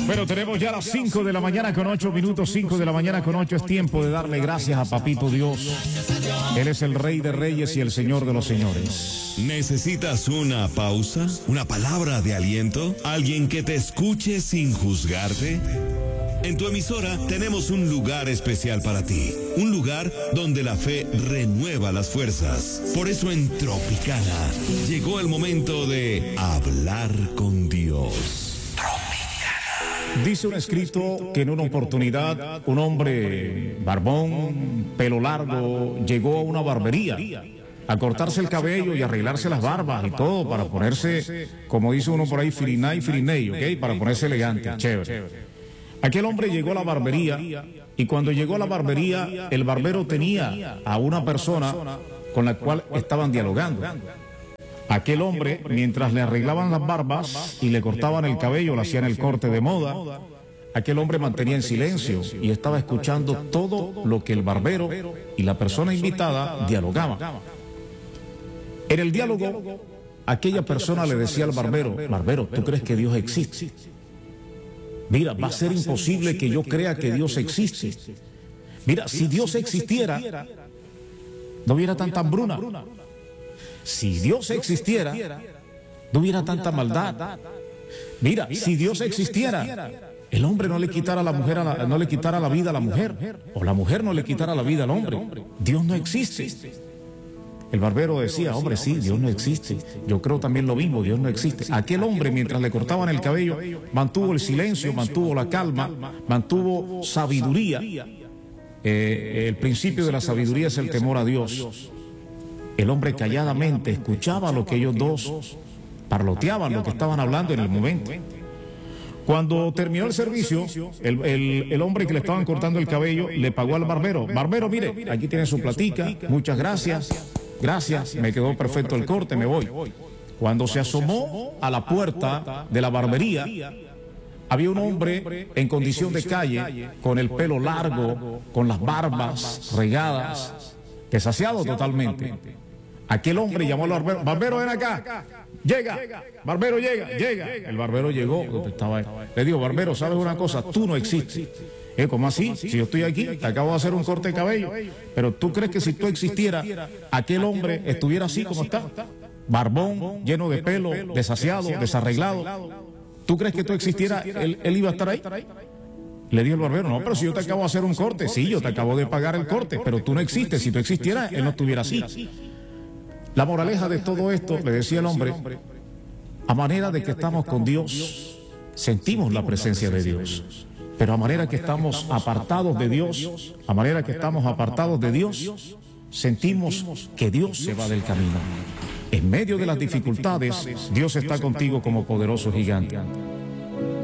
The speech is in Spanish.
Bueno, tenemos ya las 5 de la mañana con 8 minutos, 5 de la mañana con 8. Es tiempo de darle gracias a Papito Dios. Él es el Rey de Reyes y el Señor de los Señores. ¿Necesitas una pausa? ¿Una palabra de aliento? ¿Alguien que te escuche sin juzgarte? En tu emisora tenemos un lugar especial para ti. Un lugar donde la fe renueva las fuerzas. Por eso en Tropicana llegó el momento de hablar con Dios. Dice un escrito que en una oportunidad un hombre barbón, pelo largo, llegó a una barbería a cortarse el cabello y arreglarse las barbas y todo para ponerse, como dice uno por ahí, firinay, ¿ok? Para ponerse elegante, chévere. Aquel hombre llegó a la barbería y cuando llegó a la barbería el barbero tenía a una persona con la cual estaban dialogando. Aquel hombre, mientras le arreglaban las barbas y le cortaban el cabello, le hacían el corte de moda, aquel hombre mantenía en silencio y estaba escuchando todo lo que el barbero y la persona invitada dialogaban. En el diálogo, aquella persona le decía al barbero: barbero, ¿tú crees que Dios existe? Mira, va a ser imposible que yo crea que Dios existe. Mira, si Dios existiera, no hubiera tanta hambruna. Si Dios existiera, no hubiera tanta maldad. Mira, si Dios existiera, el hombre no le quitara a la mujer, no le quitara la vida a la mujer, o la mujer no le quitara la vida al hombre. Dios no existe. El barbero decía: hombre, sí, Dios no existe. Yo creo también lo mismo, Dios no existe. Aquel hombre, mientras le cortaban el cabello, mantuvo el silencio, mantuvo la calma, mantuvo sabiduría. El principio de la sabiduría es el temor a Dios. El hombre calladamente escuchaba lo que ellos dos parloteaban, lo que estaban hablando en el momento. Cuando terminó el servicio, el hombre que le estaban cortando el cabello le pagó al barbero: barbero, mire, aquí tiene su platica, muchas gracias, me quedó perfecto el corte, me voy. Cuando se asomó a la puerta de la barbería, había un hombre en condición de calle, con el pelo largo, con las barbas regadas, desasiado totalmente. Aquel hombre llamó al barbero: barbero, ven acá, llega, barbero, llega. El barbero llegó, estaba ahí. Le digo: barbero, ¿sabes una cosa? Tú no existes. ¿Cómo así? Si yo estoy aquí, te acabo de hacer un corte de cabello, pero ¿tú crees que si tú existieras, aquel hombre estuviera así como está? Barbón, lleno de pelo, desasiado, desarreglado. ¿Tú crees que tú existieras, él iba a estar ahí? Le dijo el barbero: no, pero si yo te acabo de hacer un corte. Sí, yo te acabo de pagar el corte, pero tú no existes. Si tú existieras, él no estuviera así. La moraleja de todo esto, le decía el hombre, a manera de que estamos con Dios, sentimos la presencia de Dios. Pero a manera que estamos apartados de Dios, sentimos que Dios se va del camino. En medio de las dificultades, Dios está contigo como poderoso gigante.